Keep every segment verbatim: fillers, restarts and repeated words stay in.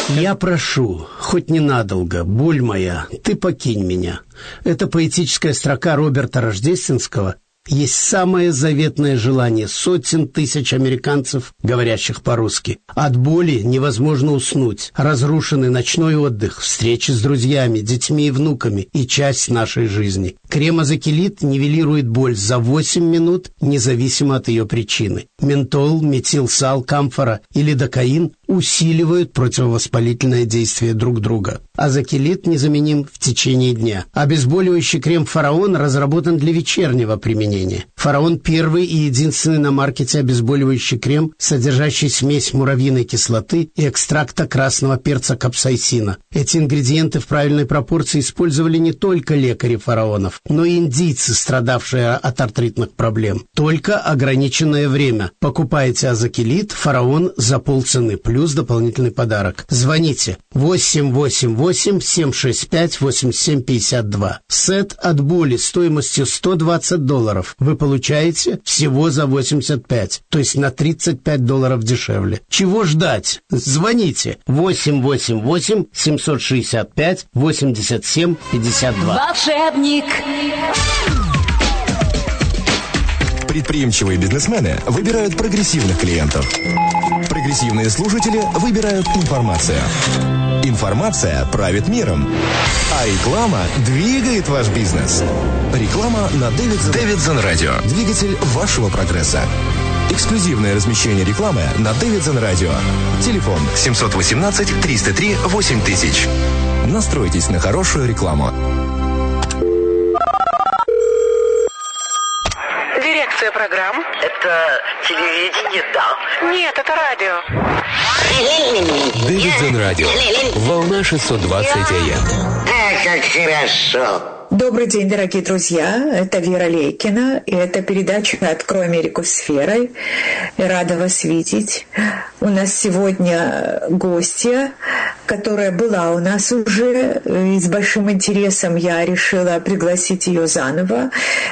Я прошу, хоть ненадолго, боль моя, ты покинь меня. Это поэтическая строка Роберта Рождественского есть самое заветное желание сотен тысяч американцев, говорящих по-русски. От боли невозможно уснуть. Разрушенный ночной отдых, встречи с друзьями, детьми и внуками и часть нашей жизни. Крем Азакелит нивелирует боль за восемь минут, независимо от ее причины. Ментол, метилсал, камфора и лидокаин усиливают противовоспалительное действие друг друга. Азакелит незаменим в течение дня. Обезболивающий крем «Фараон» разработан для вечернего применения. «Фараон» — первый и единственный на маркете обезболивающий крем, содержащий смесь муравьиной кислоты и экстракта красного перца капсаицина. Эти ингредиенты в правильной пропорции использовали не только лекари фараонов, но и индийцы, страдавшие от артритных проблем. Только ограниченное время. Покупайте Азакелит «Фараон» за полцены, плюс дополнительный подарок. Звоните восемь восемь восемь семь шесть пять восемь семь пять два. Сет от боли стоимостью сто двадцать долларов вы получаете всего за восемьдесят пять, то есть на тридцать пять долларов дешевле. Чего ждать? Звоните восемь восемь восемь семь шесть пять восемь семь пять два. Волшебник! Предприимчивые бизнесмены выбирают прогрессивных клиентов. Прогрессивные слушатели выбирают информацию. Информация правит миром. А реклама двигает ваш бизнес. Реклама на Davidson Radio. Двигатель вашего прогресса. Эксклюзивное размещение рекламы на Davidson Radio. Телефон семь один восемь триста три восемь тысяч. Настройтесь на хорошую рекламу. Дирекция программ. Это телевидение, да? Нет, это радио. Davidson Radio. Волна шестьсот двадцать АМ. А, как хорошо. Добрый день, дорогие друзья. Это Вера Лейкина, и это передача «Открой Америку сферой». Я рада вас видеть. У нас сегодня гостья, которая была у нас уже, и с большим интересом я решила пригласить ее заново.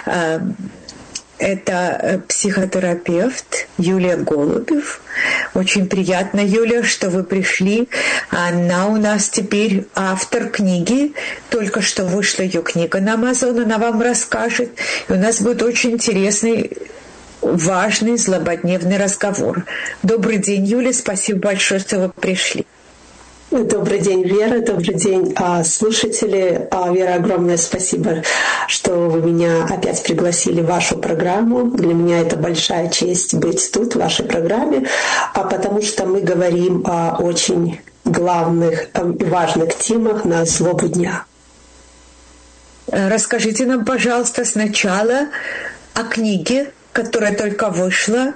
Это психотерапевт Юлия Голубев. Очень приятно, Юля, что вы пришли. Она у нас теперь автор книги. Только что вышла ее книга на Амазон, она вам расскажет. И у нас будет очень интересный, важный, злободневный разговор. Добрый день, Юля. Спасибо большое, что вы пришли. Добрый день, Вера, добрый день, слушатели. Вера, огромное спасибо, что вы меня опять пригласили в вашу программу. Для меня это большая честь быть тут, в вашей программе, потому что мы говорим о очень главных и важных темах на злобу дня. Расскажите нам, пожалуйста, сначала о книге, которая только вышла.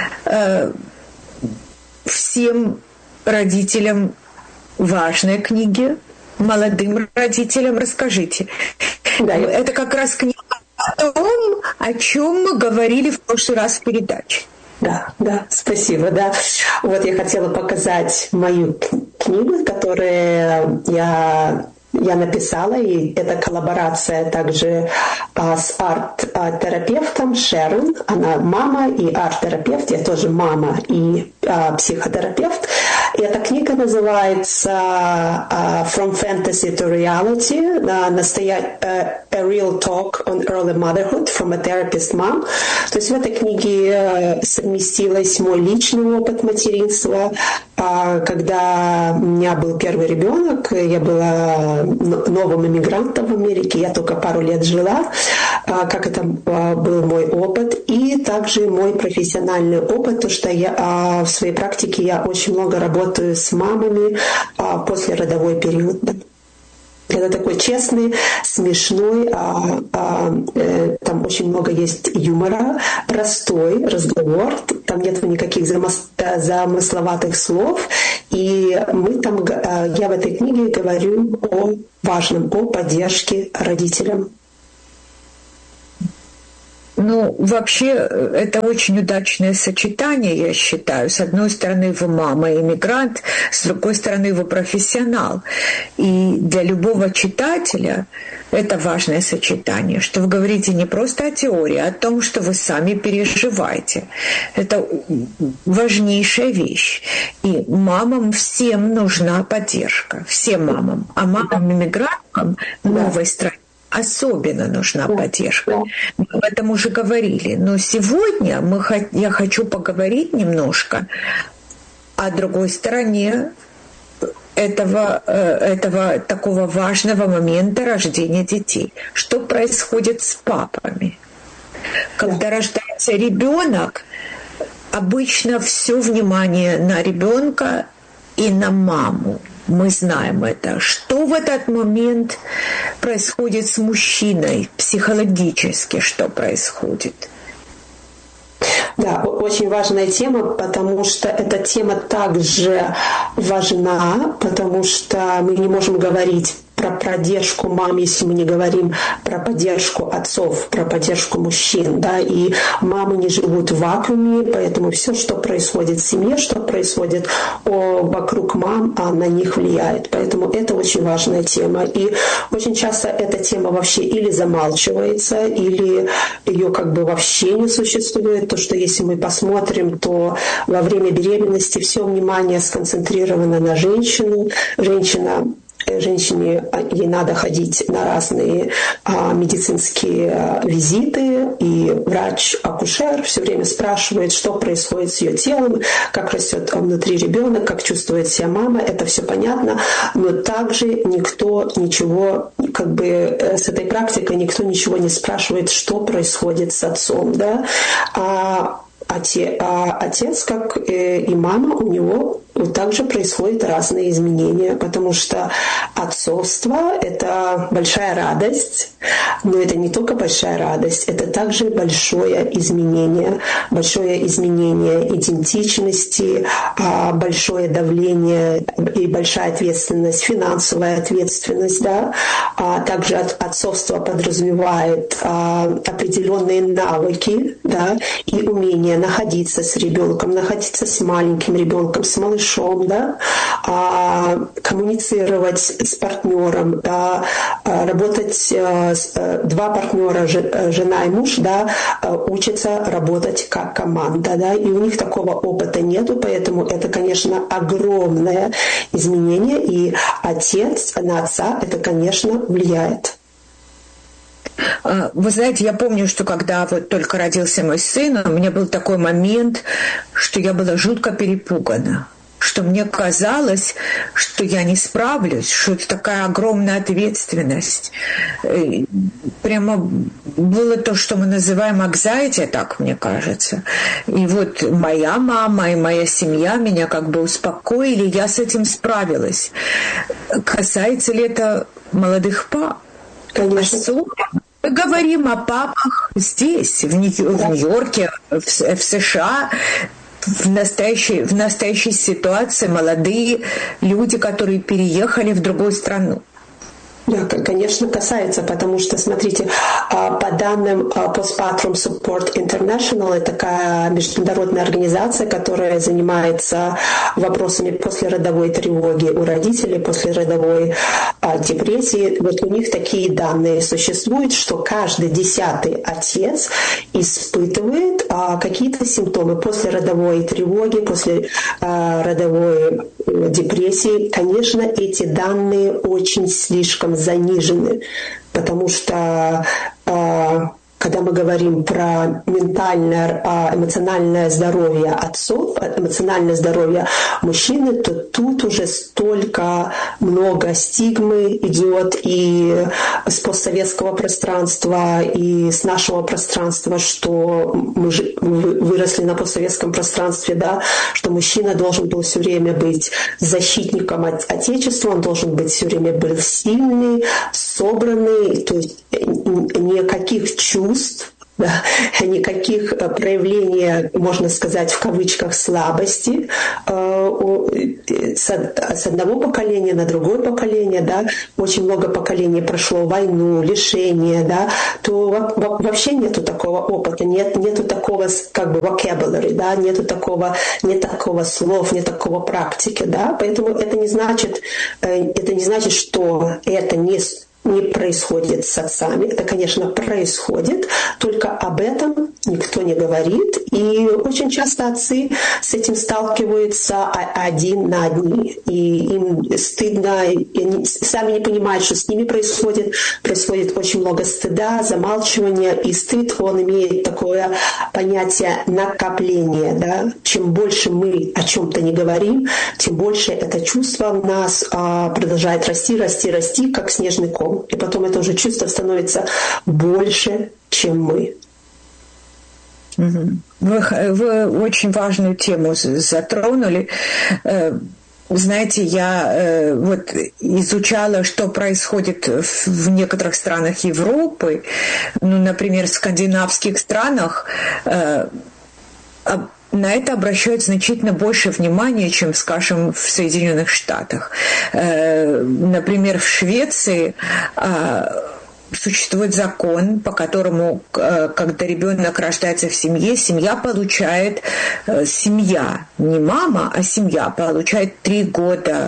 Всем родителям важные книги, молодым родителям расскажите. Да, это как раз книга о том, о чем мы говорили в прошлый раз в передаче. Да, да, спасибо, да. Вот я хотела показать мою книгу, которую я... Я написала, и это коллаборация также а, с арт-терапевтом Шерон. Она мама и арт-терапевт, я тоже мама и а, психотерапевт. И эта книга называется а, «From Fantasy to Reality», а, настоя... «A Real Talk on Early Motherhood from a Therapist Mom». То есть в этой книге совместилась мой личный опыт материнства. А, когда у меня был первый ребенок, я была новым иммигрантом в Америке, я только пару лет жила, как это был мой опыт, и также мой профессиональный опыт, то что я в своей практике я очень много работаю с мамами после родовой период. Это такой честный, смешной, а, а, э, там очень много есть юмора, простой разговор, там нет никаких замыс, замысловатых слов, и мы там, я в этой книге говорю о важном, о поддержке родителям. Ну, вообще, это очень удачное сочетание, я считаю. С одной стороны, вы мама и иммигрант, с другой стороны, вы профессионал. И для любого читателя это важное сочетание, что вы говорите не просто о теории, а о том, что вы сами переживаете. Это важнейшая вещь. И мамам всем нужна поддержка, всем мамам. А мамам-иммигранткам новой страны особенно нужна поддержка. Мы об этом уже говорили. Но сегодня мы, я хочу поговорить немножко о другой стороне этого, этого такого важного момента рождения детей. Что происходит с папами? Когда рождается ребенок, обычно все внимание на ребенка и на маму. Мы знаем это. Что в этот момент происходит с мужчиной психологически, что происходит? Да, очень важная тема, потому что эта тема также важна, потому что мы не можем говорить про поддержку мам, если мы не говорим про поддержку отцов, про поддержку мужчин, да, и мамы не живут в вакууме, поэтому все, что происходит в семье, что происходит о, вокруг мам, а на них влияет. Поэтому это очень важная тема. И очень часто эта тема вообще или замалчивается, или ее как бы вообще не существует. То, что если мы посмотрим, то во время беременности все внимание сконцентрировано на женщину. Женщина Женщине ей надо ходить на разные а, медицинские а, визиты, и врач-акушер все время спрашивает, что происходит с ее телом, как растет внутри ребенок, как чувствует себя мама. Это все понятно, но также никто ничего, как бы с этой практикой никто ничего не спрашивает, что происходит с отцом, да. А, Отец, а отец, как и мама, у него также происходят разные изменения, потому что отцовство – это большая радость, но это не только большая радость, это также большое изменение, большое изменение идентичности, большое давление и большая ответственность, финансовая ответственность, да. А также отцовство подразумевает определенные навыки, да, и умения находиться с ребенком, находиться с маленьким ребенком, с малышом, да, а, коммуницировать с партнером, да, работать с, два партнера, жена и муж, да, учатся работать как команда, да, и у них такого опыта нету, поэтому это, конечно, огромное изменение, и отец на отца это, конечно, влияет. Вы знаете, я помню, что когда вот только родился мой сын, у меня был такой момент, что я была жутко перепугана, что мне казалось, что я не справлюсь, что это такая огромная ответственность. Прямо было то, что мы называем anxiety, так мне кажется. И вот моя мама и моя семья меня как бы успокоили, я с этим справилась. Касается ли это молодых пап? Конечно. Мы говорим о папах здесь, в Нью-Йорке, в США, в настоящей, в настоящей ситуации молодые люди, которые переехали в другую страну. Да, конечно, касается, потому что, смотрите, по данным Postpartum Support International, это такая международная организация, которая занимается вопросами послеродовой тревоги у родителей, послеродовой депрессии. Вот у них такие данные существуют, что каждый десятый отец испытывает какие-то симптомы послеродовой тревоги, послеродовой депрессии. Конечно, эти данные очень слишком занижены, потому что э, когда мы говорим про ментальное, эмоциональное здоровье отцов, эмоциональное здоровье мужчины, то тут уже столько много стигмы идет и с постсоветского пространства, и с нашего пространства, что мы выросли на постсоветском пространстве, да, что мужчина должен был все время быть защитником от Отечества, он должен быть все время был сильный, собранный, то есть никаких чувств Да, никаких проявлений, можно сказать, в кавычках, слабости с одного поколения на другое поколение, да, очень много поколений прошло войну, лишение, да, то вообще нету такого опыта, нет, нету такого, как бы, vocabulary, да, нету такого, нет такого слов, нет такого практики, да, поэтому это не значит, это не значит, что это не не происходит с отцами. Это, конечно, происходит, только об этом никто не говорит. И очень часто отцы с этим сталкиваются один на одни. И им стыдно, и они сами не понимают, что с ними происходит. Происходит очень много стыда, замалчивания. И стыд, он имеет такое понятие накопления. Да? Чем больше мы о чем-то не говорим, тем больше это чувство в нас а, продолжает расти, расти, расти, как снежный ком. И потом это уже чувство становится больше, чем мы. Вы, вы очень важную тему затронули. Знаете, я вот изучала, что происходит в некоторых странах Европы, ну, например, в скандинавских странах. На это обращают значительно больше внимания, чем, скажем, в Соединенных Штатах. Например, в Швеции существует закон, по которому, когда ребенок рождается в семье, семья получает, семья, не мама, а семья получает три года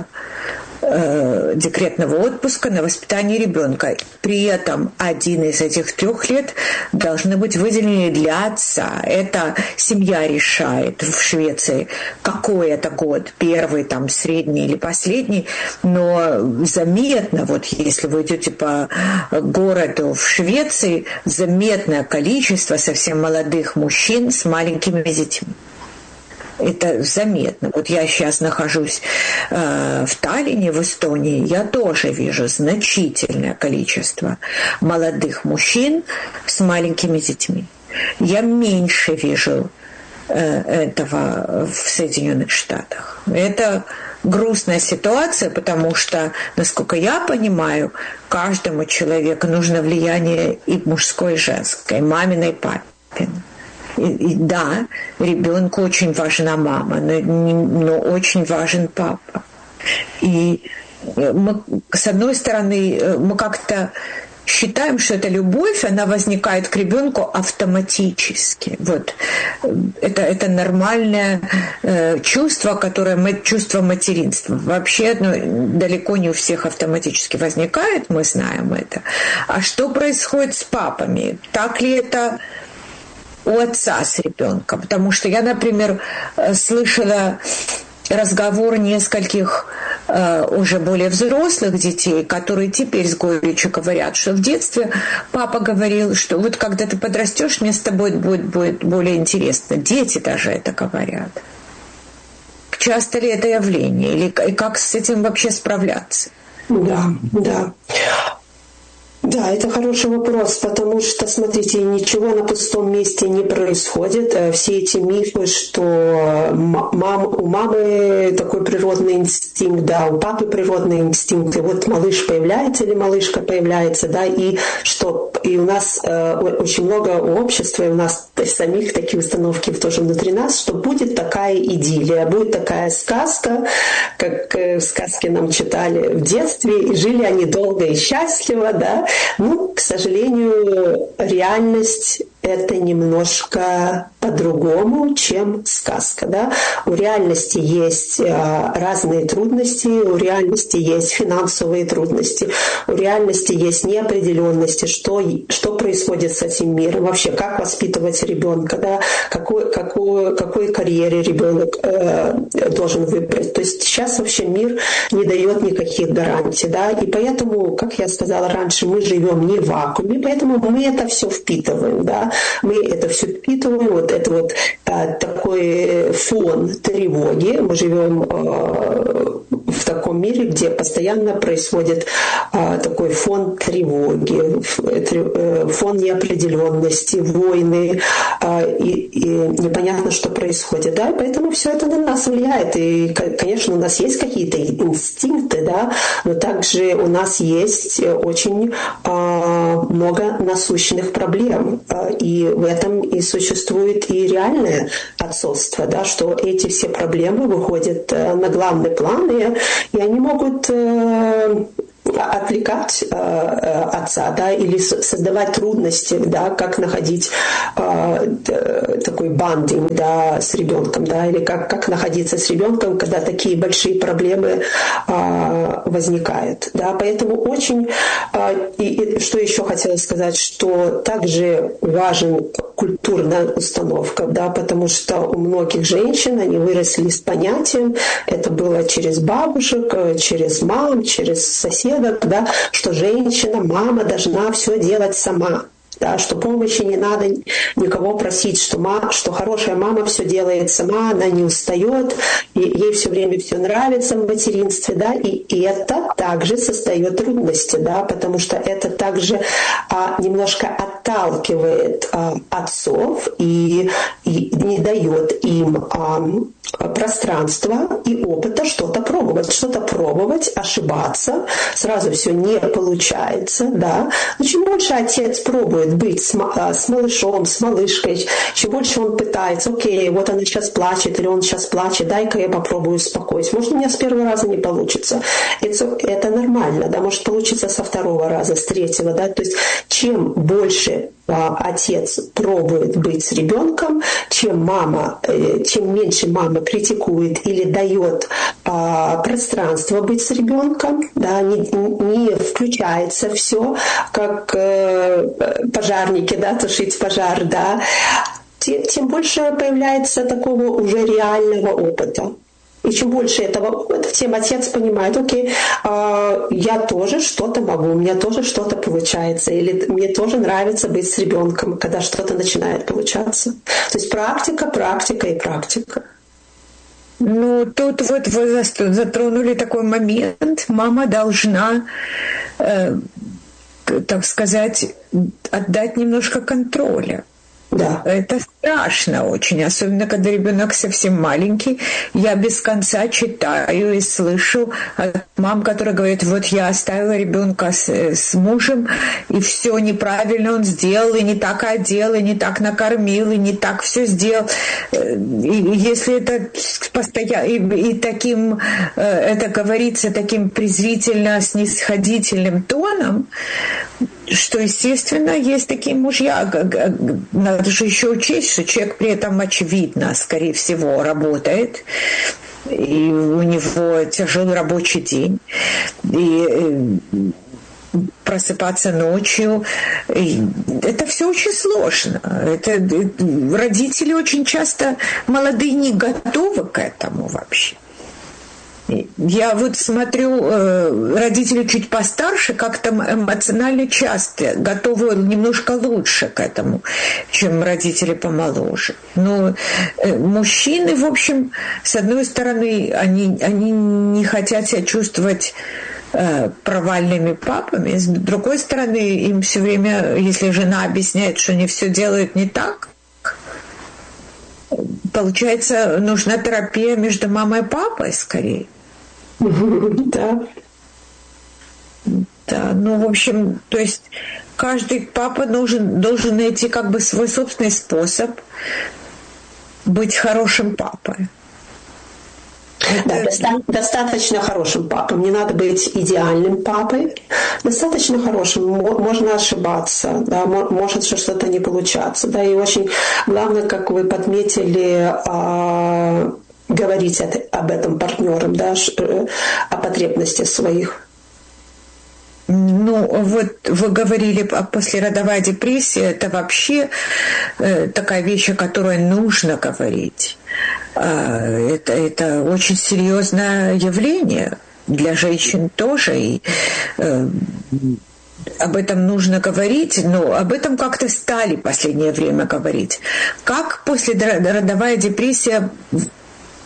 декретного отпуска на воспитание ребенка. При этом один из этих трех лет должны быть выделены для отца. Это семья решает в Швеции, какой это год, первый, там, средний или последний. Но заметно, вот если вы идете по городу в Швеции, заметное количество совсем молодых мужчин с маленькими детьми. Это заметно. Вот я сейчас нахожусь э, в Таллине, в Эстонии, я тоже вижу значительное количество молодых мужчин с маленькими детьми. Я меньше вижу э, этого в Соединенных Штатах. Это грустная ситуация, потому что, насколько я понимаю, каждому человеку нужно влияние и мужское, и женское, и мамино, и папино. И, и да, ребенку очень важна мама, но, но очень важен папа. И мы, с одной стороны, мы как-то считаем, что эта любовь, она возникает к ребенку автоматически. Вот. Это, это нормальное э, чувство, которое чувство материнства. Вообще, ну, далеко не у всех автоматически возникает, мы знаем это. А что происходит с папами? Так ли это у отца с ребенком? Потому что я, например, слышала разговор нескольких э, уже более взрослых детей, которые теперь с горечью говорят, что в детстве папа говорил, что вот когда ты подрастешь, мне с тобой будет, будет более интересно. Дети даже это говорят. Часто ли это явление? Или и как с этим вообще справляться? Да, да. Да, это хороший вопрос, потому что, смотрите, ничего на пустом месте не происходит. Все эти мифы, что мам, у мамы такой природный инстинкт, да, у папы природный инстинкт, и вот малыш появляется или малышка появляется, да, и что и у нас э, очень много у общества, и у нас самих такие установки тоже внутри нас, что будет такая идиллия, будет такая сказка, как в сказке нам читали в детстве, и жили они долго и счастливо, да. Ну, к сожалению, реальность это немножко по-другому, чем сказка. Да? У реальности есть а, разные трудности, у реальности есть финансовые трудности, у реальности есть неопределенности, что, что происходит с этим миром, вообще как воспитывать ребенка, да? какой, какой, какой карьере ребенок э, должен выбрать. То есть сейчас вообще мир не дает никаких гарантий. Да? И поэтому, как я сказала раньше, мы живем не в вакууме, поэтому мы это все впитываем. Да? Мы это все впитываем, вот это вот а, такой фон тревоги. Мы живем а, в таком мире, где постоянно происходит а, такой фон тревоги, фон неопределенности, войны, а, и, и непонятно, что происходит. Да? И поэтому все это на нас влияет. И, конечно, у нас есть какие-то инстинкты, да, но также у нас есть очень а, много насущных проблем. А, и в этом и существует и реальное отцовство, да, что эти все проблемы выходят а, на главный план, и, и они могут а, отвлекать э, отца, да, или создавать трудности, да, как находить э, такой бандинг, да, с ребенком, да, или как, как находиться с ребенком, когда такие большие проблемы э, возникают, да, поэтому очень, э, и, и что еще хотела сказать, что также важен культурная установка, да, потому что у многих женщин они выросли с понятием, это было через бабушек, через мам, через соседей, да, что женщина, мама должна все делать сама. Да, что помощи не надо никого просить, что, ма, что хорошая мама все делает сама, она не устает, и ей все время все нравится в материнстве, да, и, и это также создает трудности, да, потому что это также а, немножко отталкивает а, отцов и, и не дает им а, пространства и опыта что-то пробовать, что-то пробовать, ошибаться, сразу все не получается, да, но чем больше отец пробует быть с, с малышом, с малышкой, чем больше он пытается, окей, вот она сейчас плачет, или он сейчас плачет, дай-ка я попробую успокоить. Может, у меня с первого раза не получится. Это, это нормально, да, может получиться со второго раза, с третьего, да, то есть чем больше а, отец пробует быть с ребенком, чем мама, э, чем меньше мама критикует или дает а, пространство быть с ребенком, да, не, не включается все, как э, пожарники, да, тушить пожар, да, тем, тем больше появляется такого уже реального опыта. И чем больше этого опыта, тем отец понимает, окей, э, я тоже что-то могу, у меня тоже что-то получается, или мне тоже нравится быть с ребенком, когда что-то начинает получаться. То есть практика, практика и практика. Ну, тут вот вы затронули такой момент. Мама должна, э, так сказать, отдать немножко контроля. Да. Это страшно очень, особенно когда ребенок совсем маленький. Я без конца читаю и слышу от мам, которые говорят, вот я оставила ребенка с, с мужем, и все неправильно он сделал, и не так одел, и не так накормил, и не так все сделал. И если это постоянно, и, и таким, это говорится таким презрительно снисходительным тоном, что, естественно, есть такие мужья. Надо же еще учесть, что человек при этом, очевидно, скорее всего, работает, и у него тяжелый рабочий день, и просыпаться ночью. И это все очень сложно. Это, родители очень часто молодые не готовы к этому вообще. Я вот смотрю, родители чуть постарше как-то эмоционально часто готовы немножко лучше к этому, чем родители помоложе. Но мужчины, в общем, с одной стороны, они, они не хотят себя чувствовать провальными папами, с другой стороны, им все время, если жена объясняет, что они все делают не так, получается, нужна терапия между мамой и папой скорее. Да. Да, ну, в общем, то есть каждый папа должен, должен найти как бы свой собственный способ быть хорошим папой. Да, доста- достаточно хорошим папой. Не надо быть идеальным папой. Достаточно хорошим. Можно ошибаться, да, может что-то не получаться. Да, и очень главное, как вы подметили, а- говорить об этом партнерам, да, о потребностях своих. Ну, вот вы говорили о послеродовой депрессии, это вообще э, такая вещь, о которой нужно говорить. Э, это, это очень серьезное явление для женщин тоже, и э, об этом нужно говорить, но об этом как-то стали в последнее время говорить. Как послеродовая депрессия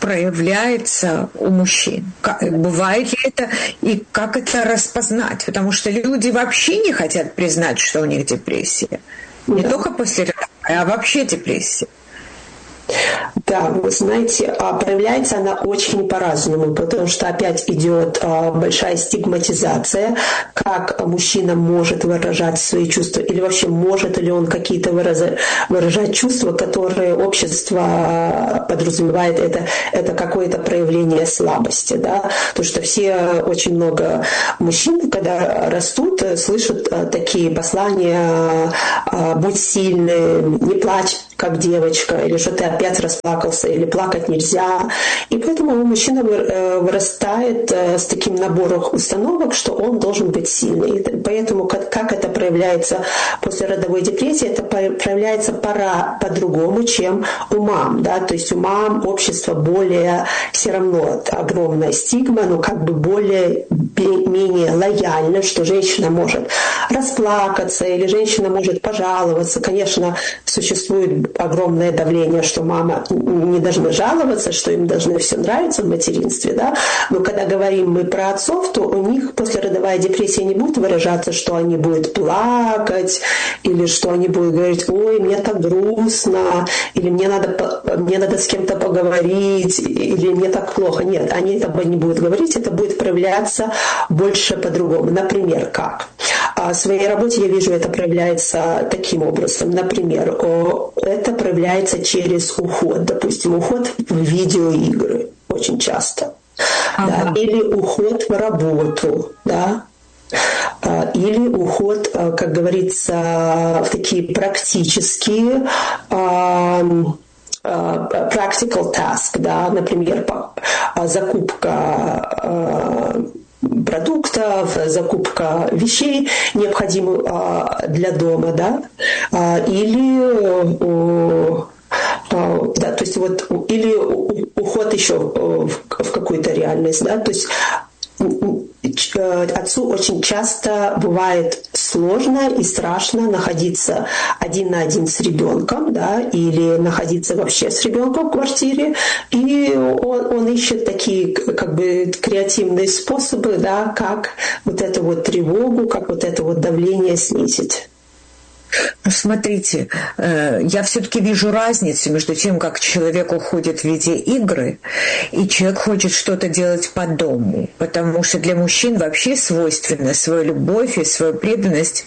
проявляется у мужчин? Как, бывает ли это и как это распознать? Потому что люди вообще не хотят признать, что у них депрессия. Не да. только после родов, а вообще депрессия. Да, вы знаете, проявляется она очень по-разному, потому что опять идет большая стигматизация, как мужчина может выражать свои чувства, или вообще может ли он какие-то выражать чувства, которые общество подразумевает, это, это какое-то проявление слабости. Да? Потому что все, очень много мужчин, когда растут, слышат такие послания: «Будь сильным, не плачь, как девочка», или что ты опять расплакался, или плакать нельзя. И поэтому мужчина вырастает с таким набором установок, что он должен быть сильный. И поэтому как, как это проявляется после родовой депрессии, это проявляется пора по-другому, чем у мам. Да? То есть у мам общество более, все равно огромная стигма, но как бы более менее лояльно, что женщина может расплакаться, или женщина может пожаловаться. Конечно, существует огромное давление, что мама не должна жаловаться, что им должно все нравиться в материнстве, да. Но когда говорим мы про отцов, то у них послеродовая депрессия не будет выражаться, что они будут плакать, или что они будут говорить: ой, мне так грустно, или мне надо, мне надо с кем-то поговорить, или мне так плохо. Нет, они этого не будут говорить, это будет проявляться больше по-другому. Например, как? В своей работе я вижу, это проявляется таким образом. Например, это проявляется через уход. Допустим, уход в видеоигры очень часто. Ага. Да? Или уход в работу. Да? Или уход, как говорится, в такие практические practical task, да? Например, закупка продуктов, закупка вещей, необходимых для дома, да, или, да, то есть вот, или уход еще в какую-то реальность, да, то есть отцу очень часто бывает сложно и страшно находиться один на один с ребенком, да, или находиться вообще с ребенком в квартире, и он, он ищет такие как бы креативные способы, да, как вот эту вот тревогу, как вот это вот давление снизить. Ну, смотрите, я все-таки вижу разницу между тем, как человек уходит в видеоигры, и человек хочет что-то делать по дому. Потому что для мужчин вообще свойственно свою любовь и свою преданность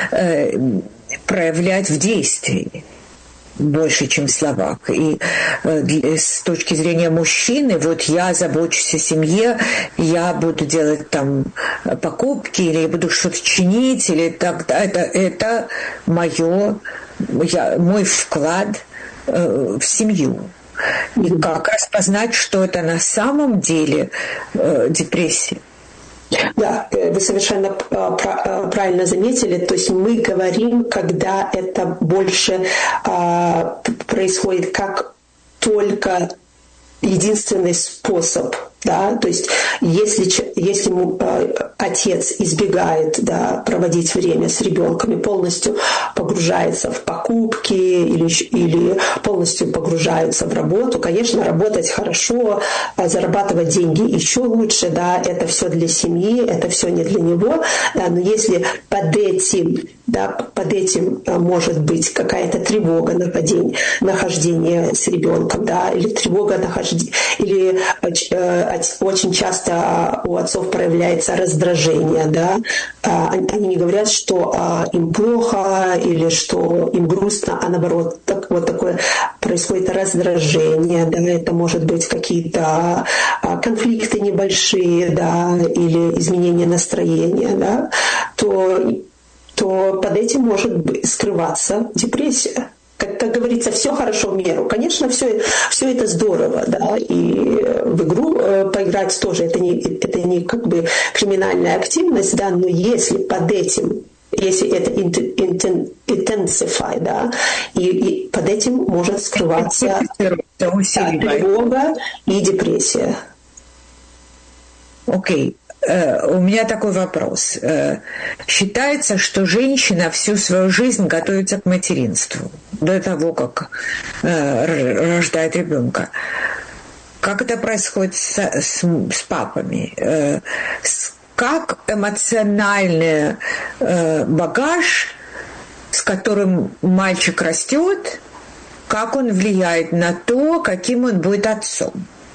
проявлять в действии больше, чем в словах. И э, с точки зрения мужчины, вот я забочусь о семье, я буду делать там покупки, или я буду что-то чинить, или так, это, это моё, я, мой вклад э, в семью. И как распознать, что это на самом деле э, депрессия? Да, вы совершенно правильно заметили. То есть мы говорим, когда это больше а, происходит как только единственный способ. Да? То есть если, если отец избегает, да, проводить время с ребенком и полностью погружается в покупки или, или полностью погружается в работу, конечно, работать хорошо, зарабатывать деньги еще лучше, да, это все для семьи, это все не для него, да, но если под этим, да, под этим может быть какая-то тревога нахождения, нахождения с ребенком, да, или тревога нахождения, или очень часто у отцов проявляется раздражение, да. Они не говорят, что им плохо или что им грустно, а наоборот, так, вот такое происходит раздражение, да, это может быть какие-то конфликты небольшие, да, или изменение настроения, да, то, то под этим может скрываться депрессия. Как, как говорится, все хорошо в меру. Конечно, все, все это здорово, да, и в игру э, поиграть тоже это не, это не как бы криминальная активность, да, но если под этим, если это intensify, да, и, и под этим может скрываться да, тревога и депрессия. Окей. Okay. У меня такой вопрос. Считается, что женщина всю свою жизнь готовится к материнству до того, как рождает ребенка. как это происходит с, с, с папами? Э, с, как эмоциональный э, багаж, с которым мальчик растет, как он влияет на то, каким он будет отцом?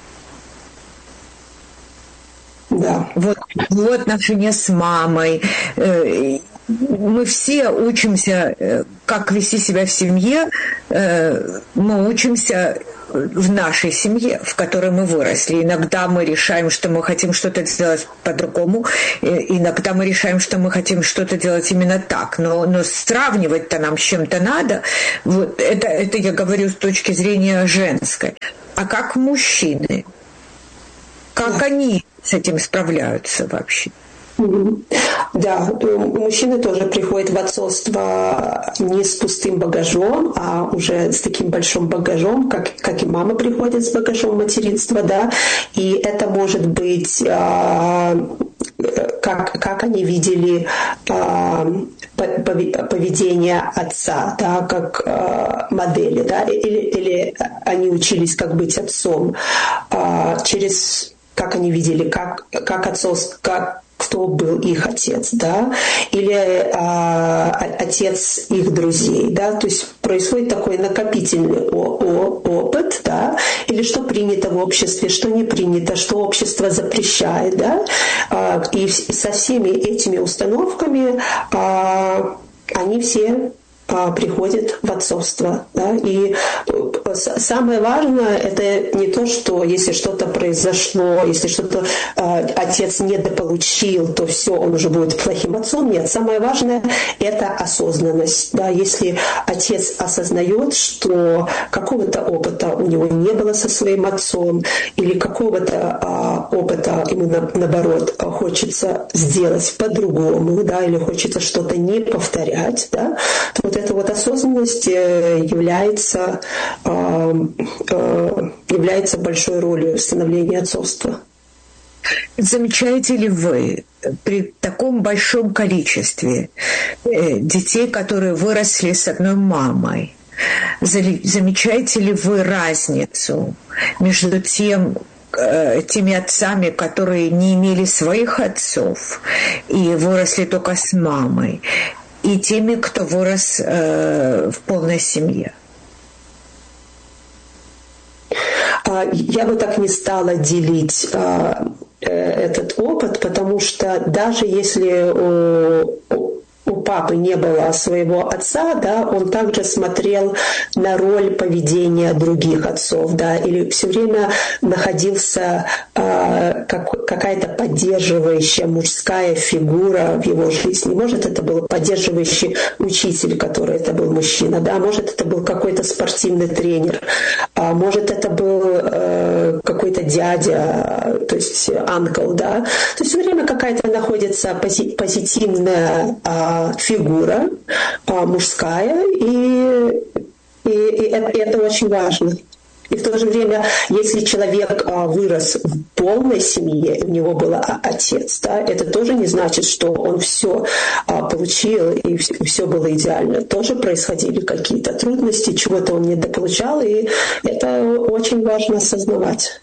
Да. Вот его отношения с мамой. Мы все учимся, как вести себя в семье. Мы учимся в нашей семье, в которой мы выросли. Иногда мы решаем, что мы хотим что-то сделать по-другому. Иногда мы решаем, что мы хотим что-то делать именно так. Но, но сравнивать-то нам с чем-то надо. Вот это, это я говорю с точки зрения женской. А как мужчины? Как да. они с этим справляются вообще? Да, мужчины тоже приходят в отцовство не с пустым багажом, а уже с таким большим багажом, как, как и мама приходит с багажом материнства, да, и это может быть, а, как, как они видели а, поведение отца, да, как а, модели, да, или, или они учились, как быть отцом, а, через как они видели, как, как отцов, как кто был их отец, да, или а, отец их друзей, да, то есть происходит такой накопительный о- о- опыт, да, или что принято в обществе, что не принято, что общество запрещает, да, а, и со всеми этими установками а, они все приходит в отцовство. Да? И самое важное – это не то, что если что-то произошло, если что-то э, отец недополучил, то все, он уже будет плохим отцом. Нет, самое важное – это осознанность. Да? Если отец осознает, что какого-то опыта у него не было со своим отцом, или какого-то э, опыта ему, на, наоборот, хочется сделать по-другому, да? Или хочется что-то не повторять, да? то вот эта вот осознанность является, является большой ролью в становлении отцовства. Замечаете ли вы при таком большом количестве детей, которые выросли с одной мамой, замечаете ли вы разницу между тем, теми отцами, которые не имели своих отцов и выросли только с мамой, и теми, кто вырос э, в полной семье? Я бы так не стала делить э, этот опыт, потому что даже если у, у папы не было своего отца, да, он также смотрел на роль поведения других отцов, да, или все время находился э, как, какая-то поддерживающая мужская фигура в его жизни. Может, это был поддерживающий учитель, который это был мужчина, да, может, это был какой-то спортивный тренер, а может, это был э, какой-то дядя, то есть uncle, да. То есть все время какая-то находится пози- позитивная э, фигура а, мужская, и, и, и, это, и это очень важно. И в то же время, если человек а, вырос в полной семье, у него был а, отец, да, это тоже не значит, что он все а, получил и все, все было идеально. Тоже происходили какие-то трудности, чего-то он недополучал, и это очень важно осознавать.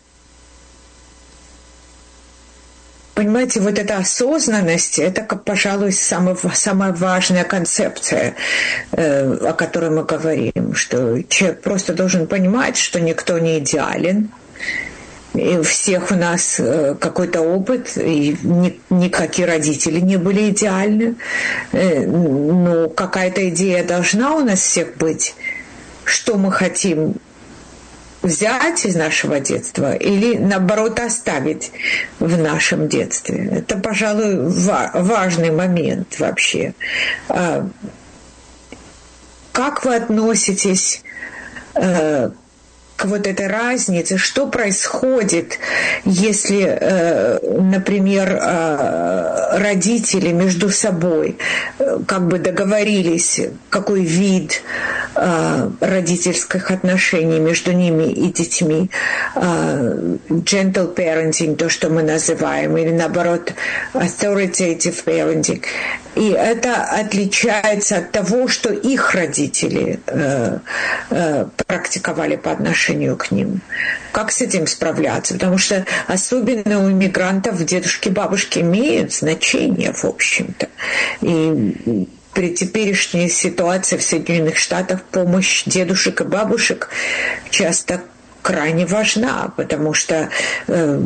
Понимаете, вот эта осознанность, это, пожалуй, самая, самая важная концепция, э, о которой мы говорим, что человек просто должен понимать, что никто не идеален, и у всех у нас э, какой-то опыт, и ни, никакие родители не были идеальны, э, но какая-то идея должна у нас всех быть, что мы хотим взять из нашего детства или, наоборот, оставить в нашем детстве. Это, пожалуй, ва- важный момент вообще. А, как вы относитесь э, к вот этой разнице? Что происходит, если, э, например, э, родители между собой э, как бы договорились, какой вид э, родительских отношений между ними и детьми, э, gentle parenting, то, что мы называем, или наоборот authoritative parenting. И это отличается от того, что их родители э, э, практиковали по отношению к ним. Как с этим справляться? Потому что особенно у иммигрантов дедушки и бабушки имеют значение, в общем-то. И при теперешней ситуации в Соединенных Штатах помощь дедушек и бабушек часто крайне важна, потому что э,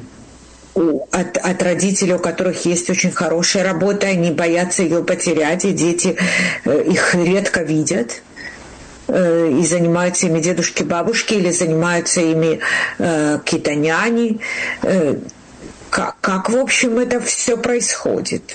От, от родителей, у которых есть очень хорошая работа, они боятся ее потерять, и дети э, их редко видят. Э, и занимаются ими дедушки, бабушки, или занимаются ими э, какие-то няни. Э, как, как, в общем, это все происходит?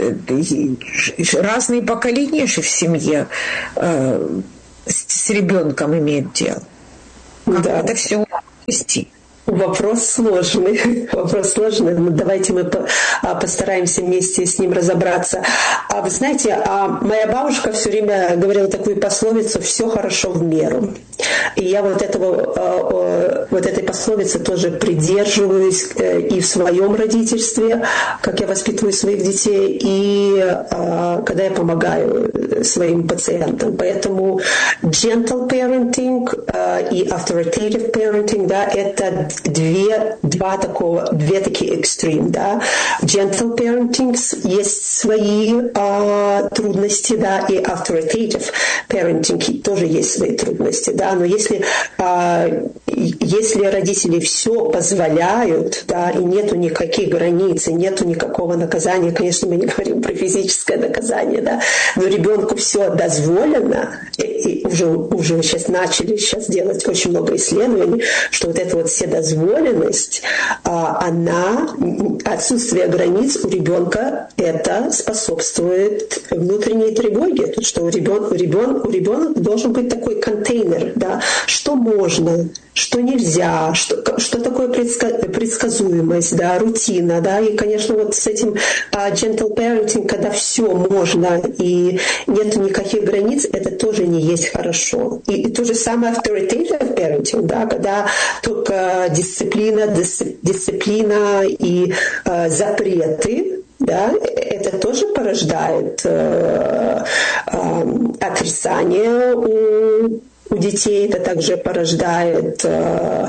Разные поколения же в семье э, с, с ребенком имеют дело. Как да. это все вести? Вопрос сложный. Вопрос сложный. Но давайте мы постараемся вместе с ним разобраться. А вы знаете, моя бабушка все время говорила такую пословицу: «Все хорошо в меру». И я вот, этого, вот этой пословицы тоже придерживаюсь и в своем родительстве, как я воспитываю своих детей, и когда я помогаю своим пациентам. Поэтому gentle parenting и authoritative parenting, да, это две, два такого, две такие экстрим, да. Gentle parenting есть свои а, трудности, да, и authoritative parenting тоже есть свои трудности, да. Но если, а, если родители все позволяют, да, и нету никаких границ, и нету никакого наказания, конечно, мы не говорим про физическое наказание, да, но ребенку все дозволено, и, и уже, уже сейчас начали сейчас делать очень много исследований, что вот это вот вседозволенность, она, отсутствие границ у ребенка, это способствует внутренней тревоге, то, что у ребенка, у ребенка, у ребенка должен быть такой контейнер, да, что можно, что нельзя, что, что такое предсказуемость, да, рутина, да, и, конечно, вот с этим uh, gentle parenting, когда все можно и нет никаких границ, это тоже не есть хорошо. И, и то же самое authoritative parenting, да, когда только дисциплина, дисцип, дисциплина и uh, запреты, да, это тоже порождает uh, uh, отрицание у У детей, это также порождает э,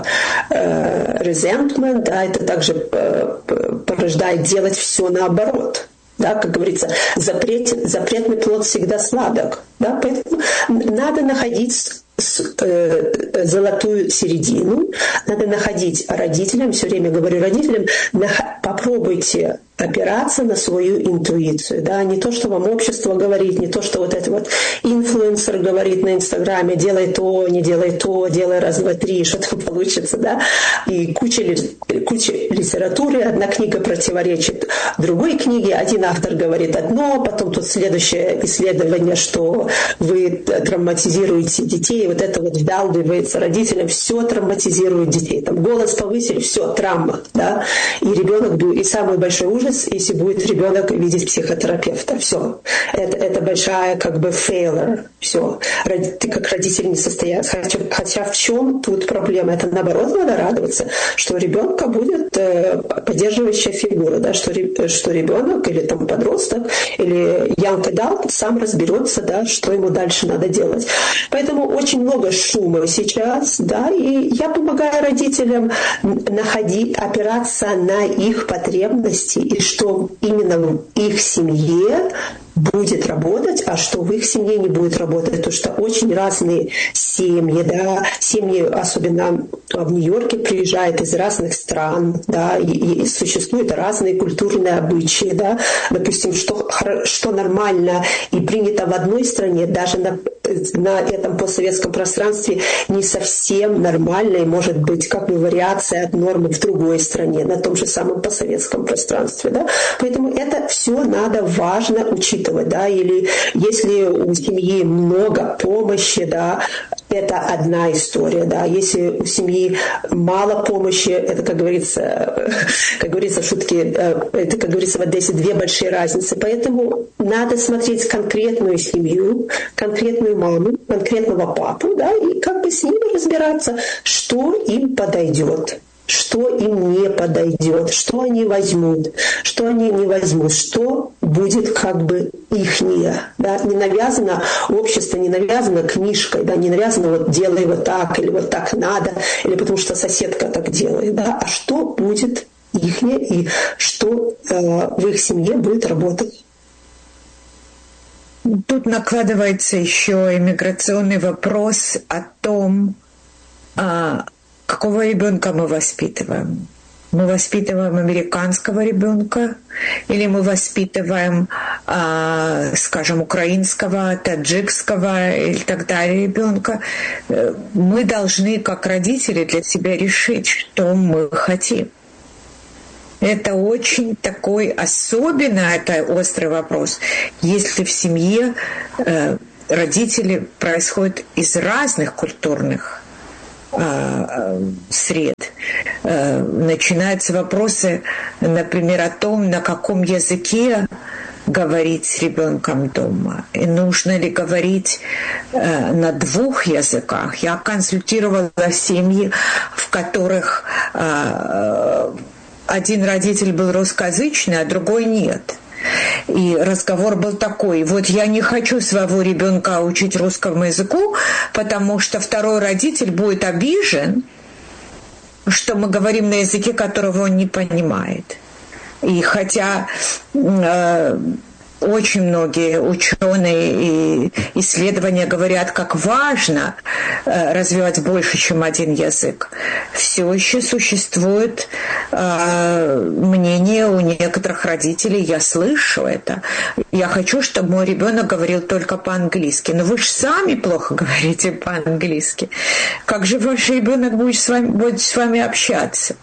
э, resentment, да, это также э, порождает делать все наоборот. Да, как говорится, запрет, запретный плод всегда сладок. Да, поэтому надо находить с, э, золотую середину, надо находить родителям, все время говорю родителям, нах- попробуйте опираться на свою интуицию, да, не то, что вам общество говорит, не то, что вот это вот инфлюенсер говорит на Инстаграме: делай то, не делай то, делай раз, два, три, что-то получится, да, и куча, куча литературы, одна книга противоречит другой книге, один автор говорит одно, потом тут следующее исследование, что вы травматизируете детей, вот это вот вдалбливается родителям, все травматизирует детей, там голос повысили, все, травма, да, и ребенок будет, и самый большой ужас, если будет ребенок видеть психотерапевта. Все. Это, это большая как бы failure. Все. Ты как родитель не состоялся. Хотя, хотя в чем тут проблема? Это наоборот надо радоваться, что у ребенка будет э, поддерживающая фигура, да, что, что ребенок или там подросток или young adult сам разберется, да, что ему дальше надо делать. Поэтому очень много шума сейчас, да, и я помогаю родителям находить, опираться на их потребности, и что именно в их семье будет работать, а что в их семье не будет работать. Потому что очень разные семьи, да, семьи, особенно в Нью-Йорке, приезжают из разных стран, да, и, и существуют разные культурные обычаи, да. Допустим, что, что нормально и принято в одной стране, даже на, на этом постсоветском пространстве не совсем нормально, и может быть как бы вариация от нормы в другой стране, на том же самом постсоветском пространстве, да. Поэтому это все надо важно учитывать. Да, или если у семьи много помощи, да, это одна история, да. Если у семьи мало помощи, это, как говорится, как говорится в шутке, это, как говорится в Одессе, две большие разницы. Поэтому надо смотреть конкретную семью, конкретную маму, конкретного папу, да, и как бы с ними разбираться, что им подойдет, что им не подойдет, что они возьмут, что они не возьмут, что будет как бы ихнее. Да? Не навязано общество, не навязано книжкой, да? Не навязано вот делай вот так, или вот так надо, или потому что соседка так делает. Да? А что будет ихнее и что э, в их семье будет работать. Тут накладывается еще иммиграционный вопрос о том, а, какого ребенка мы воспитываем. Мы воспитываем американского ребенка или мы воспитываем, а, скажем, украинского, таджикского и так далее ребенка. Мы должны, как родители, для себя решить, что мы хотим. Это очень такой, особенно это острый вопрос, если в семье э, родители происходят из разных культурных э, сред. Э, начинаются вопросы, например, о том, на каком языке говорить с ребенком дома. И нужно ли говорить э, на двух языках. Я консультировала семьи, в которых э, один родитель был русскоязычный, а другой нет. И разговор был такой: вот я не хочу своего ребенка учить русскому языку, потому что второй родитель будет обижен, что мы говорим на языке, которого он не понимает. И хотя э, очень многие ученые и исследования говорят, как важно э, развивать больше, чем один язык, все еще существует э, мнение у некоторых родителей, я слышу это, я хочу, чтобы мой ребенок говорил только по-английски. Но вы же сами плохо говорите по-английски. Как же ваш ребенок будет с вами, будет с вами общаться?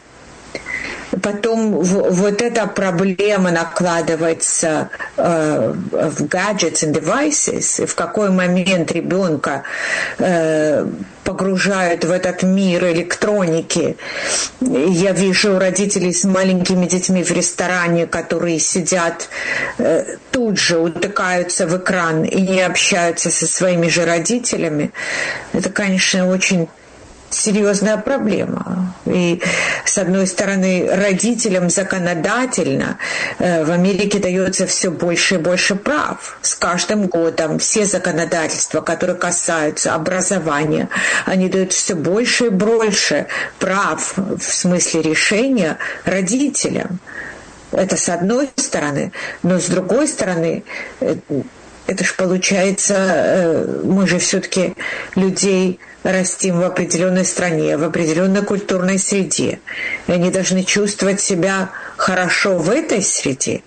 Потом в, вот эта проблема накладывается э, в gadgets and devices, и в какой момент ребенка э, погружают в этот мир электроники. Я вижу родителей с маленькими детьми в ресторане, которые сидят, э, тут же утыкаются в экран и не общаются со своими же родителями. Это, конечно, очень серьезная проблема. И, с одной стороны, родителям законодательно э, в Америке дается все больше и больше прав. С каждым годом все законодательства, которые касаются образования, они дают все больше и больше прав в смысле решения родителям. Это с одной стороны. Но с другой стороны, э, это же получается, э, мы же все-таки людей растим в определенной стране, в определенной культурной среде. И они должны чувствовать себя хорошо в этой среде.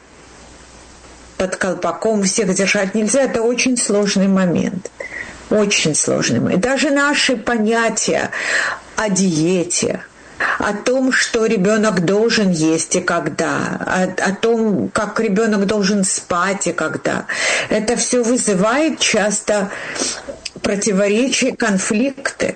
Под колпаком всех держать нельзя. Это очень сложный момент. Очень сложный момент. Даже наши понятия о диете, о том, что ребенок должен есть и когда, о, о том, как ребенок должен спать и когда. Это все вызывает часто противоречия, конфликты.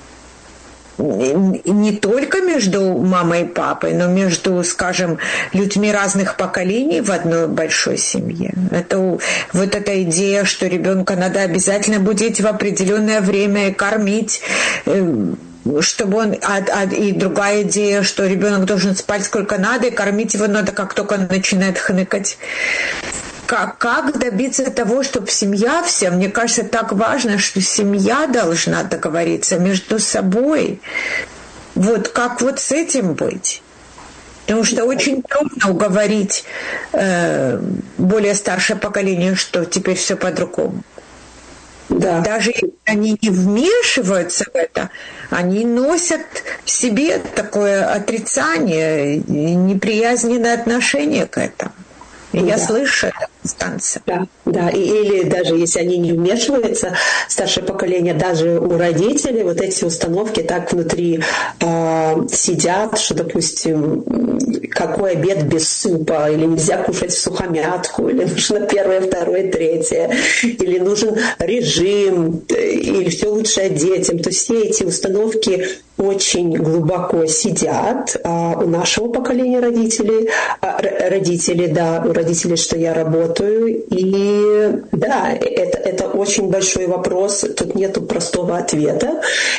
Не только между мамой и папой, но между, скажем, людьми разных поколений в одной большой семье. Это вот эта идея, что ребенка надо обязательно будить в определенное время и кормить, чтобы он, а, а, и другая идея, что ребенок должен спать сколько надо, и кормить его надо, как только он начинает хныкать. Как, как добиться того, чтобы семья вся, мне кажется, так важно, что семья должна договориться между собой. Вот как вот с этим быть? Потому что очень трудно уговорить э, более старшее поколение, что теперь все по-другому. Да. Даже если они не вмешиваются в это, они носят в себе такое отрицание, неприязненное отношение к этому. И да. Я слышу это. станция. Да, да. И, или даже если они не вмешиваются, старшее поколение, даже у родителей вот эти установки так внутри э, сидят, что, допустим, какой обед без супа, или нельзя кушать сухомятку, или нужно первое, второе, третье, или нужен режим, или все лучше детям. То есть все эти установки очень глубоко сидят а у нашего поколения родителей, а, родителей, да, у родителей, что я работаю. И да, это, это очень большой вопрос, тут нету простого ответа.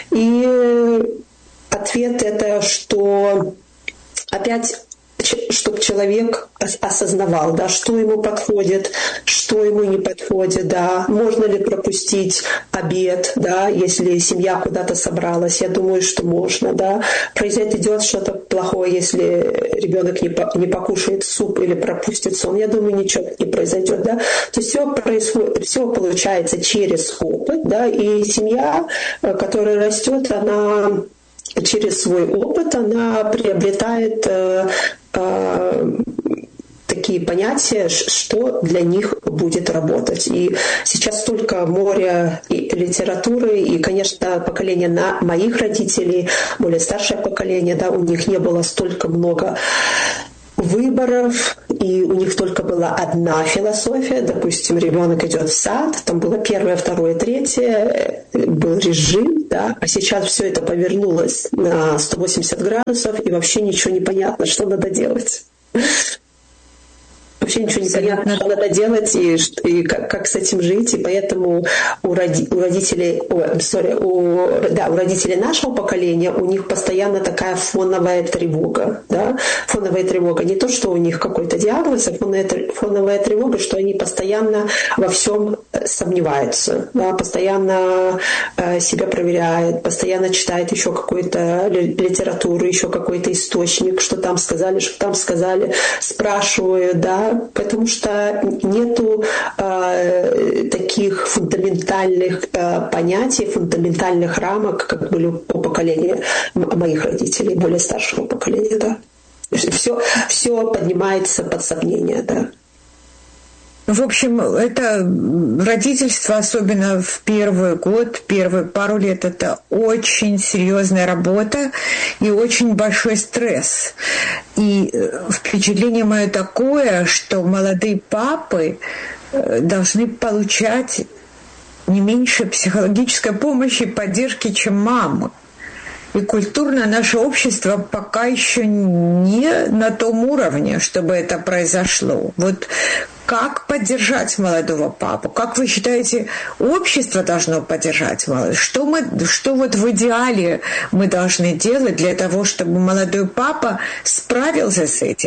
И ответ это, что опять чтобы человек осознавал, да, что ему подходит, что ему не подходит, да, можно ли пропустить обед, да, если семья куда-то собралась, я думаю, что можно, да, произойдет что-то плохое, если ребенок не, по, не покушает суп или пропустит сон, я думаю, ничего не произойдет, да, то есть все происходит, все получается через опыт, да, и семья, которая растет, она через свой опыт, она приобретает э, э, такие понятия, что для них будет работать. И сейчас столько моря и литературы, и, конечно, поколение на моих родителей, более старшее поколение, да, у них не было столько много выборов, и у них только была одна философия. Допустим, ребенок идет в сад, там было первое, второе, третье, был режим, да, а сейчас все это повернулось на сто восемьдесят градусов, и вообще ничего не понятно, что надо делать. Вообще ничего не понятно, что надо делать и, и как, как с этим жить. И поэтому у, роди, у родителей, о, sorry, у, да, у родителей нашего поколения у них постоянно такая фоновая тревога. Да? Фоновая тревога. Не то, что у них какой-то диагноз, а фоновая, фоновая тревога, что они постоянно во всем сомневаются. Да? Постоянно э, себя проверяют, постоянно читают еще какую-то литературу, еще какой-то источник, что там сказали, что там сказали, спрашивают, да, потому что нету э, таких фундаментальных э, понятий, фундаментальных рамок, как были у поколения моих родителей, более старшего поколения, да. Все, все поднимается под сомнение, да. В общем, это родительство, особенно в первый год, первые пару лет, это очень серьезная работа и очень большой стресс. И впечатление мое такое, что молодые папы должны получать не меньше психологической помощи и поддержки, чем мамы. И культурно наше общество пока еще не на том уровне, чтобы это произошло. Вот как поддержать молодого папу? Как вы считаете, общество должно поддержать молодого? Что мы, что вот в идеале мы должны делать для того, чтобы молодой папа справился с этим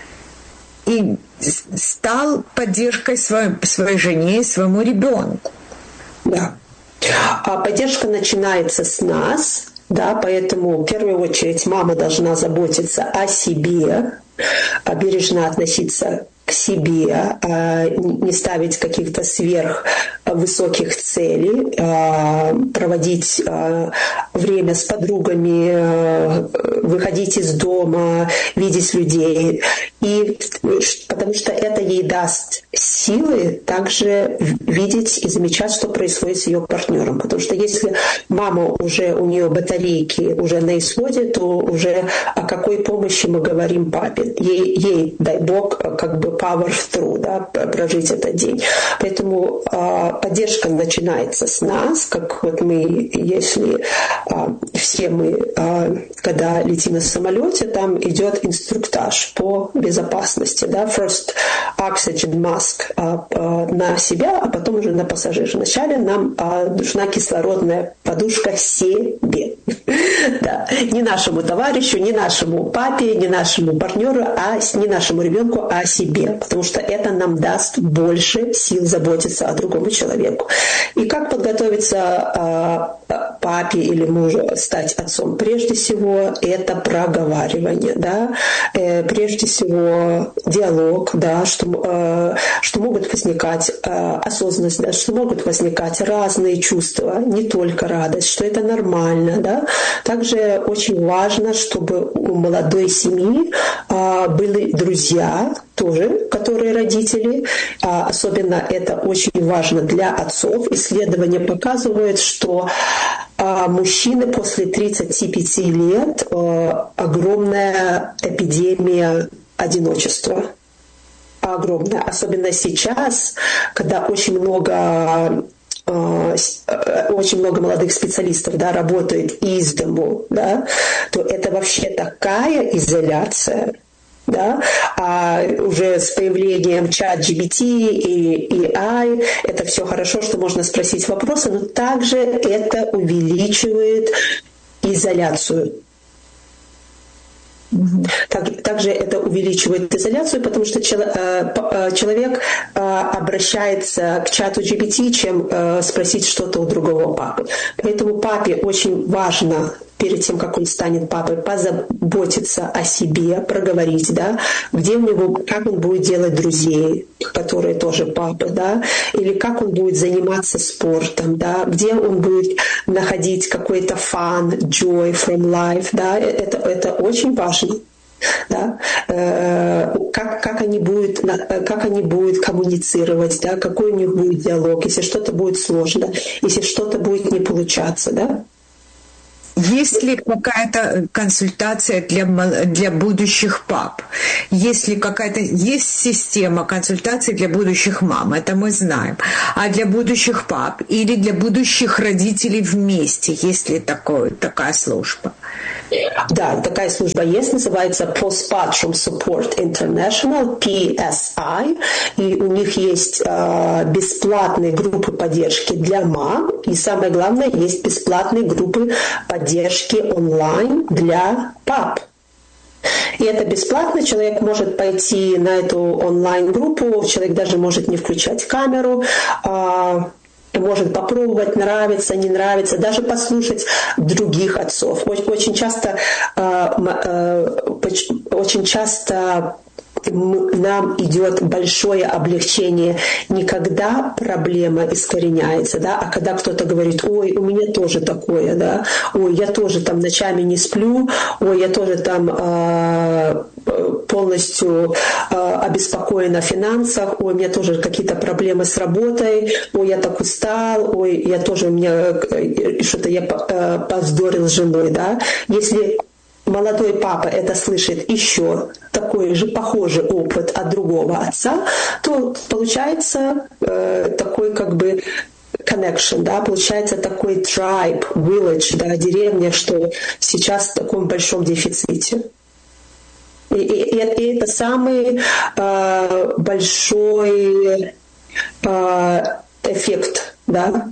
и стал поддержкой своей, своей жене и своему ребенку? Да. А поддержка начинается с нас. Да, поэтому в первую очередь мама должна заботиться о себе, бережно относиться к себе, не ставить каких-то сверхвысоких целей, проводить время с подругами, выходить из дома, видеть людей. И потому что это ей даст силы также видеть и замечать, что происходит с ее партнером. Потому что если мама уже, у нее батарейки уже на исходе, то уже о какой помощи мы говорим папе? Ей, ей дай Бог, как бы power through, да, прожить этот день. Поэтому э, поддержка начинается с нас, как вот мы, если э, все мы, э, когда летим на самолете, там идет инструктаж по безопасности, да, first oxygen mask э, э, на себя, а потом уже на пассажира. Вначале нам э, нужна кислородная подушка себе, да, не нашему товарищу, не нашему папе, не нашему партнеру, а не нашему ребенку, а себе, потому что это нам даст больше сил заботиться о другом человеку. И как подготовиться э, папе или мужу стать отцом? Прежде всего, это проговаривание, да, э, прежде всего диалог, да, что, э, что могут могут возникать э, осознанность, да, что могут возникать разные чувства, не только радость, что это нормально. Да? Также очень важно, чтобы у молодой семьи э, были друзья, тоже, которые родители. А особенно это очень важно для отцов. Исследования показывают, что а, мужчины после тридцати пяти лет а, огромная эпидемия одиночества. Огромная. Особенно сейчас, когда очень много очень много молодых специалистов, да, работает из дому, да, то это вообще такая изоляция. Да? А уже с появлением чат джи би ти и эй ай это все хорошо, что можно спросить вопросы, но также это увеличивает изоляцию. Mm-hmm. Так, также это увеличивает изоляцию, потому что человек обращается к чату джи би ти, чем спросить что-то у другого папы. Поэтому папе очень важно перед тем, как он станет папой, позаботиться о себе, проговорить, да, где у него, как он будет делать друзей, которые тоже папы, да, или как он будет заниматься спортом, да, где он будет находить какой-то fun, joy from life, да, это, это очень важно. Да, как, как, они будут, как они будут коммуницировать, да, какой у них будет диалог, если что-то будет сложно, если что-то будет не получаться, да. Есть ли какая-то консультация для, для будущих пап? Есть ли какая-то есть система консультаций для будущих мам? Это мы знаем. А для будущих пап или для будущих родителей вместе? Есть ли такое, такая служба? Да, такая служба есть, называется Postpartum Support International, пи эс ай, и у них есть э, бесплатные группы поддержки для мам, и самое главное, есть бесплатные группы поддержки онлайн для пап. И это бесплатно, человек может пойти на эту онлайн-группу, человек даже может не включать камеру, э, может попробовать, нравится, не нравится, даже послушать других отцов. Очень часто, очень часто нам идет большое облегчение не когда проблема искореняется, да, а когда кто-то говорит: ой, у меня тоже такое, да, ой, я тоже там ночами не сплю, ой, я тоже там э, полностью э, обеспокоена о финансах, ой, у меня тоже какие-то проблемы с работой, ой, я так устал, ой, я тоже, у меня что-то я повздорил с женой, да. Если молодой папа это слышит еще такой же похожий опыт от другого отца, то получается э, такой как бы connection, да, получается такой tribe, village, да, деревня, что сейчас в таком большом дефиците. И, и, и это самый э, большой э, эффект, да.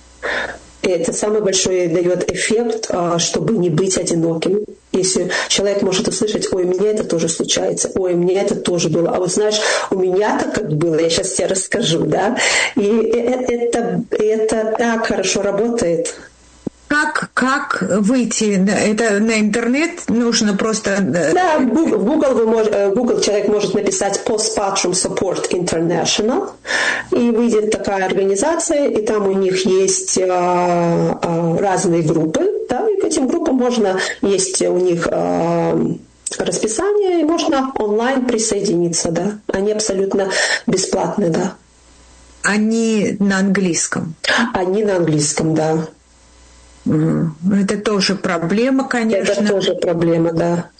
И это самый большой дает эффект, чтобы не быть одиноким. Если человек может услышать: ой, у меня это тоже случается, ой, у меня это тоже было, а вот знаешь, у меня-то как было, я сейчас тебе расскажу, да. И это, это так хорошо работает. Как, как выйти? Это на интернет нужно просто... Да, в Google, Google, вы мож, Google человек может написать Postpartum Support International, и выйдет такая организация, и там у них есть а, а, разные группы, да, и к этим группам можно, есть у них а, расписание, и можно онлайн присоединиться, да. Они абсолютно бесплатные, да. Они на английском? Они на английском, да. Это тоже проблема, конечно. Это тоже проблема, да.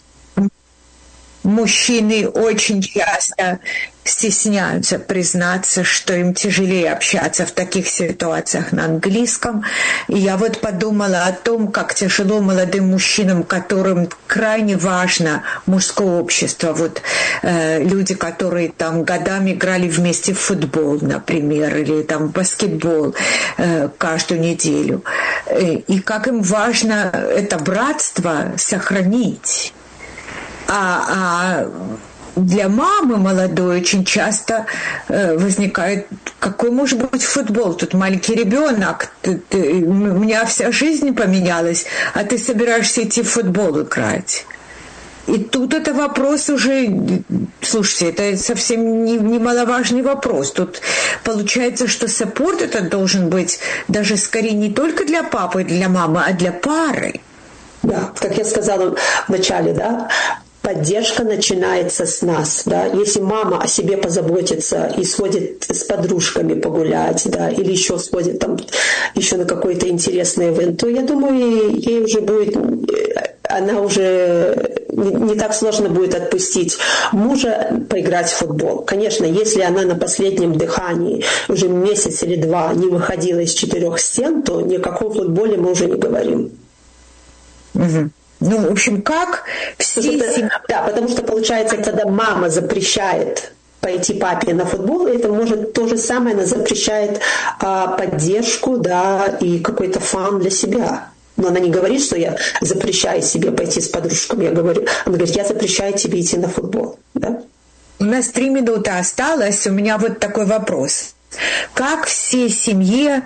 Мужчины очень часто стесняются признаться, что им тяжелее общаться в таких ситуациях на английском. И я вот подумала о том, как тяжело молодым мужчинам, которым крайне важно мужское общество. Вот э, люди, которые там годами играли вместе в футбол, например, или там в баскетбол э, каждую неделю. И как им важно это братство сохранить. А, а для мамы молодой очень часто э, возникает: какой может быть футбол? Тут маленький ребенок, ты, ты, у меня вся жизнь поменялась, а ты собираешься идти в футбол играть. И тут это вопрос уже, слушайте, это совсем не, немаловажный вопрос. Тут получается, что саппорт этот должен быть даже скорее не только для папы, для мамы, а для пары. Да, как я сказала в начале, да, поддержка начинается с нас, да. Если мама о себе позаботится и сходит с подружками погулять, да, или еще сходит там еще на какой-то интересный ивент, то я думаю, ей уже будет, она уже не, не так сложно будет отпустить мужа поиграть в футбол. Конечно, если она на последнем дыхании уже месяц или два не выходила из четырех стен, то ни о каком футболе мы уже не говорим. Угу. Ну, в общем, как все... Семь... Да, потому что, получается, когда мама запрещает пойти папе на футбол, это может то же самое, она запрещает а, поддержку, да, и какой-то фан для себя. Но она не говорит, что я запрещаю себе пойти с подружками. Я говорю, она говорит, я запрещаю тебе идти на футбол. Да? У нас три минуты осталось. У меня вот такой вопрос. Как всей семье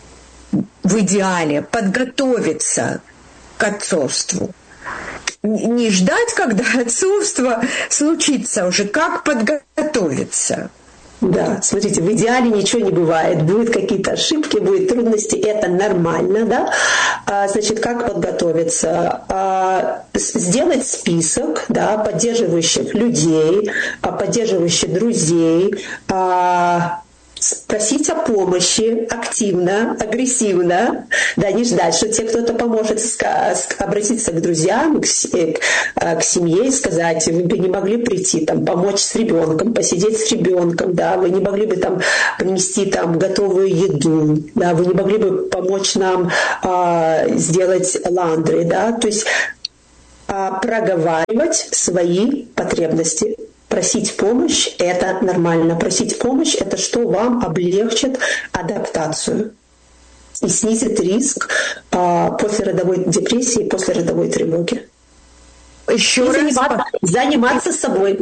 в идеале подготовиться к отцовству? Не ждать, когда отцовство случится уже. Как подготовиться? Да, смотрите, в идеале ничего не бывает. Будут какие-то ошибки, будут трудности, это нормально, да. А, значит, как подготовиться? А, сделать список, да, поддерживающих людей, поддерживающих друзей, а, просить о помощи активно, агрессивно, да, не ждать, что тебе кто-то поможет, обратиться к друзьям, к, к семье и сказать, вы бы не могли прийти, там, помочь с ребенком, посидеть с ребенком, да, вы не могли бы там принести там готовую еду, да, вы не могли бы помочь нам а, сделать ландри, да, то есть а, проговаривать свои потребности. Просить помощь – это нормально. Просить помощь – это что вам облегчит адаптацию и снизит риск а, послеродовой депрессии, послеродовой тревоги. Еще и раз заниматься, заниматься собой.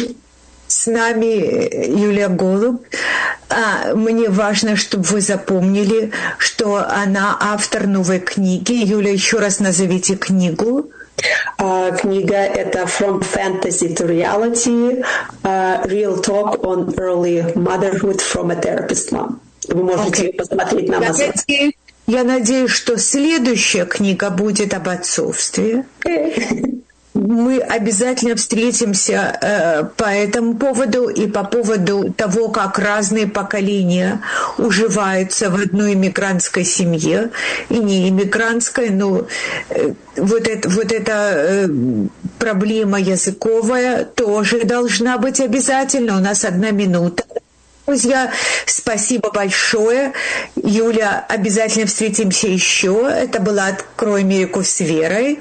С нами Юлия Голубь. А, мне важно, чтобы вы запомнили, что она автор новой книги. Юля, еще раз назовите книгу. Uh, книга это From Fantasy to Reality, uh, Real Talk on Early Motherhood from a Therapist Mom. Вы можете okay. посмотреть на Amazon. Я, я надеюсь, что следующая книга будет об отцовстве. Okay. Мы обязательно встретимся э, по этому поводу и по поводу того, как разные поколения уживаются в одной иммигрантской семье, и не иммигрантской, но э, вот, это, вот эта э, проблема языковая тоже должна быть обязательно. У нас одна минута. Друзья, спасибо большое. Юля, обязательно встретимся еще. Это была «Открой Америку с Верой».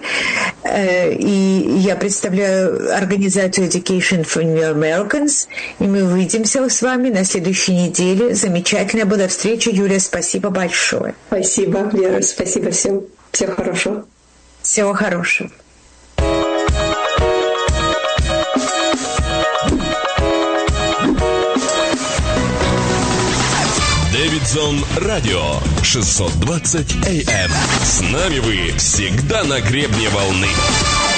И я представляю организацию Education for New Americans. И мы увидимся с вами на следующей неделе. Замечательная была встреча. Юля, спасибо большое. Спасибо, Вера. Спасибо всем. Всего хорошего. Всего хорошего. Дэвидсон Радио шестьсот двадцать эй эм. С нами вы всегда на гребне волны.